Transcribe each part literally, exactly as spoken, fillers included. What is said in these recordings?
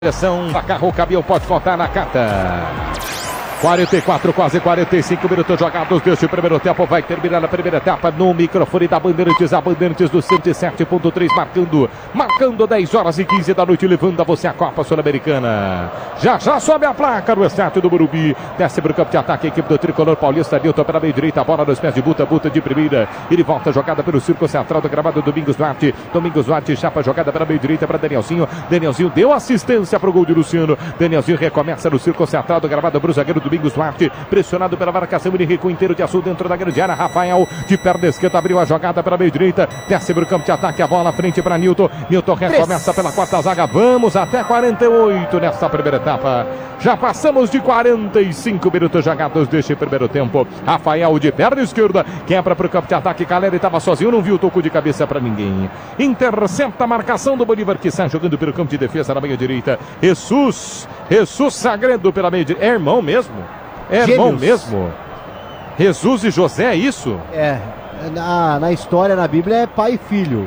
Direção, carro, caminhão, pode contar na carta. quarenta e quatro, quase quarenta e cinco minutos jogados deste primeiro tempo. Vai terminar a primeira etapa no microfone da Bandeirantes. A Bandeirantes do cento e sete ponto três marcando, marcando dez horas e quinze da noite, levando a você a Copa Sul-Americana. Já já sobe a placa no estádio do Morumbi. Desce para o campo de ataque a equipe do tricolor paulista. Nilton pela meia direita, a bola nos pés de Buta, Buta de primeira. Ele volta a jogada pelo círculo central do gramado. Domingos Duarte. Domingos Duarte chapa a jogada pela meia direita para Danielzinho. Danielzinho deu assistência para o gol de Luciano. Danielzinho recomeça no círculo central do gramado para o zagueiro do Domingos Duarte, pressionado pela marcação, ele recua inteiro de azul dentro da grande área. Rafael de perna esquerda abriu a jogada pela meia direita, desce para o campo de ataque, a bola frente para Nilton. Nilton recomeça pela quarta zaga. Vamos até quarenta e oito nesta primeira etapa. Já passamos de quarenta e cinco minutos jogados deste primeiro tempo. Rafael de perna esquerda quebra para o campo de ataque. Caleri estava sozinho, não viu o toco de cabeça para ninguém. Intercepta a marcação do Bolívar, que sai jogando pelo campo de defesa na meia direita. Jesus, Jesus Sagredo pela meia direita. É irmão mesmo? É irmão Gêmeos. mesmo? Jesus e José, é isso? É, na, na história, na Bíblia, é pai e filho.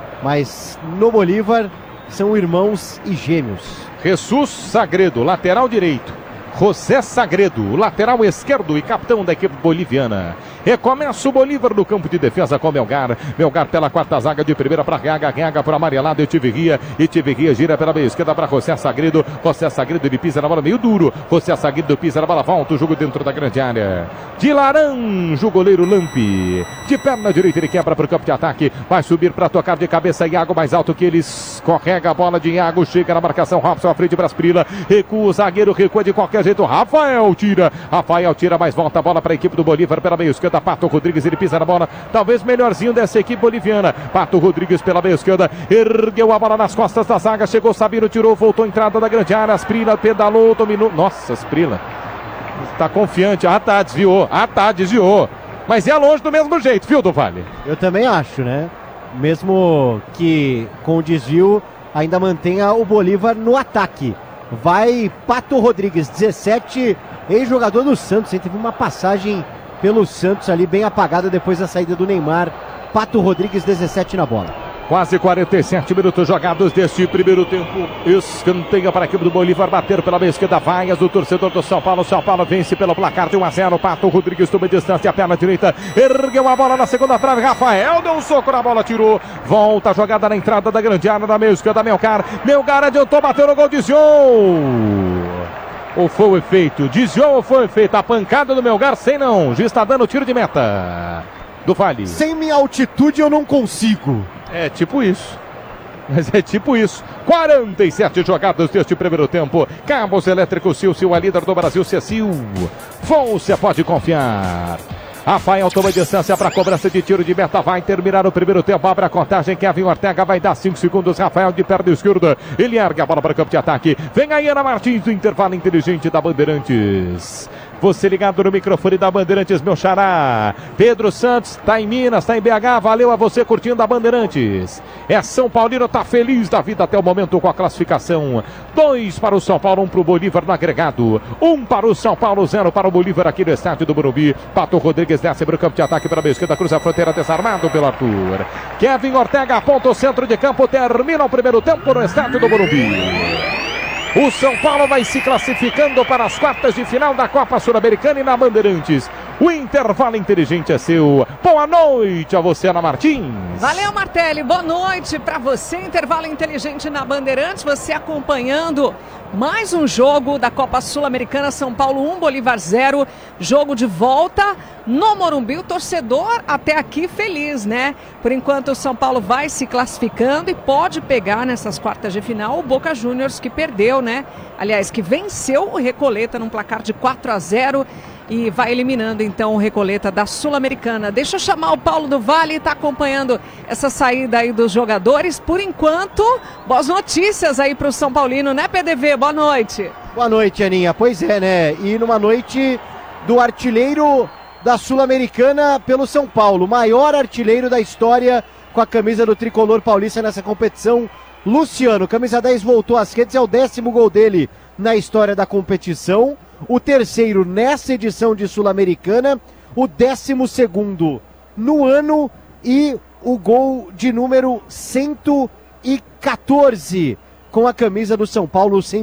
Mas no Bolívar são irmãos e gêmeos. Jesus Sagredo, lateral direito. José Sagredo, lateral esquerdo e capitão da equipe boliviana. Recomeça o Bolívar no campo de defesa com Melgar. Melgar pela quarta zaga, de primeira para Gaga. Gaga para Amarelado, Etiverria. Etiverria gira pela meia esquerda para José Sagredo. José Sagredo, ele pisa na bola meio duro. José Sagredo pisa na bola, volta o jogo dentro da grande área. De laranja, o goleiro Lampi. De perna direita, ele quebra para o campo de ataque. Vai subir para tocar de cabeça. Iago mais alto que ele. Escorrega a bola de Iago. Chega na marcação. Robson à frente para Asprila. Recua o zagueiro, recua de qualquer jeito. Rafael tira. Rafael tira, mas volta a bola para a equipe do Bolívar pela meia esquerda. Pato Rodrigues, ele pisa na bola, talvez melhorzinho dessa equipe boliviana. Pato Rodrigues pela meia esquerda, ergueu a bola nas costas da zaga, chegou Sabino, tirou, voltou, entrada da grande área. Asprila pedalou, dominou. Nossa, Asprila está confiante. Ah tá, desviou. Ah tá, desviou. Mas é longe do mesmo jeito, viu, do Vale? Eu também acho, né? Mesmo que com o desvio ainda mantenha o Bolívar no ataque. Vai Pato Rodrigues, dezessete, ex-jogador do Santos, hein? Teve uma passagem pelo Santos ali, bem apagada depois da saída do Neymar. Pato Rodrigues, dezessete na bola. Quase quarenta e sete minutos jogados deste primeiro tempo. Escanteia para a equipe do Bolívar bater pela meia esquerda. Vaias do torcedor do São Paulo. São Paulo vence pelo placar de um a zero. Pato Rodrigues toma distância, a perna direita. Ergueu a bola na segunda trave. Rafael deu um soco na bola, tirou. Volta a jogada na entrada da grande área da meia esquerda. Melgar. Melgar adiantou, bateu no gol, desviou. Ou foi o efeito? Desviou ou foi o efeito? A pancada do Melgar, sem não. O juiz está dando tiro de meta. Do Vale. Sem minha altitude eu não consigo. É tipo isso. Mas é tipo isso. quarenta e sete jogadas deste primeiro tempo. Cabos Elétricos Silcio, a líder do Brasil, Cecil. Você pode confiar. Rafael toma distância para a cobrança de tiro de meta. Vai terminar o primeiro tempo. Abre a contagem. Kevin Ortega vai dar cinco segundos. Rafael de perna esquerda. Ele erga a bola para o campo de ataque. Vem aí Ana Martins do intervalo inteligente da Bandeirantes. Você ligado no microfone da Bandeirantes, meu xará. Pedro Santos está em Minas, está em B H. Valeu a você curtindo a Bandeirantes. É São Paulino, está feliz da vida até o momento com a classificação. Dois para o São Paulo, um para o Bolívar no agregado. Um para o São Paulo, zero para o Bolívar aqui no estádio do Morumbi. Pato Rodrigues desce para o campo de ataque para a esquerda, cruza a fronteira, desarmado pelo Arthur. Kevin Ortega aponta o centro de campo, termina o primeiro tempo no estádio do Morumbi. O São Paulo vai se classificando para as quartas de final da Copa Sul-Americana e na Bandeirantes. O intervalo inteligente é seu. Boa noite a você, Ana Martins. Valeu, Martelli. Boa noite para você. Intervalo inteligente na Bandeirantes. Você acompanhando mais um jogo da Copa Sul-Americana. São Paulo um, Bolívar zero. Jogo de volta no Morumbi. O torcedor até aqui feliz, né? Por enquanto o São Paulo vai se classificando e pode pegar nessas quartas de final o Boca Juniors, que perdeu, né? Aliás, que venceu o Recoleta num placar de quatro a zero. E vai eliminando então o Recoleta da Sul-Americana. Deixa eu chamar o Paulo do Vale, está acompanhando essa saída aí dos jogadores. Por enquanto, boas notícias aí para o São Paulino, né, P D V? Boa noite. Boa noite, Aninha. Pois é, né? E numa noite do artilheiro da Sul-Americana pelo São Paulo. Maior artilheiro da história com a camisa do tricolor paulista nessa competição. Luciano, camisa dez, voltou às redes. É o décimo gol dele na história da competição. O terceiro nessa edição de Sul-Americana, o décimo segundo no ano e o gol de número cento e quatorze com a camisa do São Paulo.